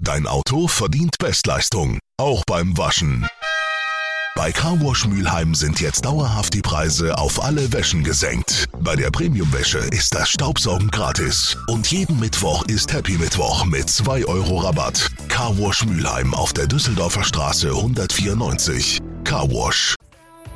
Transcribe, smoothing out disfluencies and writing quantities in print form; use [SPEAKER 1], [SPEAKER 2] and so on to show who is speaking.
[SPEAKER 1] Dein Auto verdient Bestleistung, auch beim Waschen. Bei Carwash Mülheim sind jetzt dauerhaft die Preise auf alle Wäschen gesenkt. Bei der Premium-Wäsche ist das Staubsaugen gratis. Und jeden Mittwoch ist Happy Mittwoch mit 2 Euro Rabatt. Carwash Mülheim auf der Düsseldorfer Straße 194. Carwash.